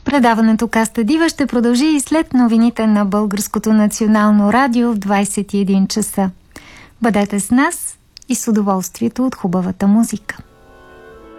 Предаването Каста Дива ще продължи и след новините на Българското национално радио в 21 часа. Бъдете с нас и с удоволствието от хубавата музика.